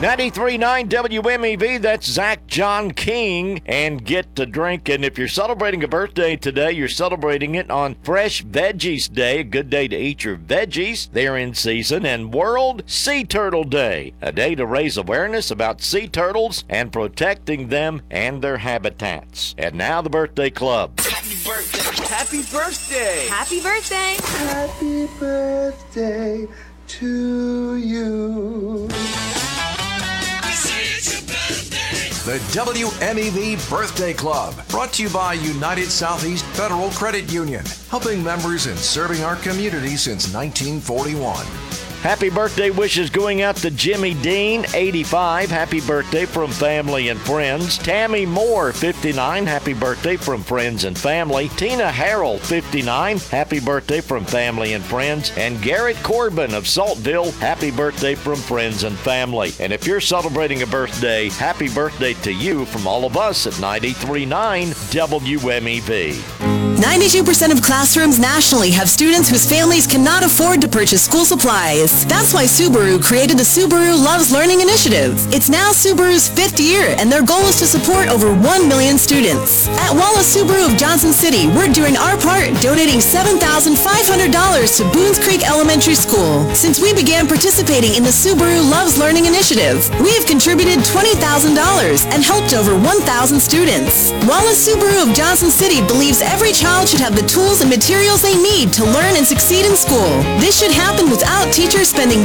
93.9 WMEV, that's Zach John King, and Get to Drinking. If you're celebrating a birthday today, you're celebrating it on Fresh Veggies Day, a good day to eat your veggies. They're in season. And World Sea Turtle Day, a day to raise awareness about sea turtles and protecting them and their habitats. And now the Birthday Club. Happy birthday! Happy birthday! Happy birthday! Happy birthday to you. The WMEV Birthday Club, brought to you by United Southeast Federal Credit Union, helping members and serving our community since 1941. Happy birthday wishes going out to Jimmy Dean, 85. Happy birthday from family and friends. Tammy Moore, 59. Happy birthday from friends and family. Tina Harrell, 59. Happy birthday from family and friends. And Garrett Corbin of Saltville, happy birthday from friends and family. And if you're celebrating a birthday, happy birthday to you from all of us at 93.9 WMEV. 92% of classrooms nationally have students whose families cannot afford to purchase school supplies. That's why Subaru created the Subaru Loves Learning Initiative. It's now Subaru's 5th year, and their goal is to support over 1 million students. At Wallace Subaru of Johnson City, we're doing our part, donating $7,500 to Boones Creek Elementary School. Since we began participating in the Subaru Loves Learning Initiative, we have contributed $20,000 and helped over 1,000 students. Wallace Subaru of Johnson City believes every child should have the tools and materials they need to learn and succeed in school. This should happen without teachers spending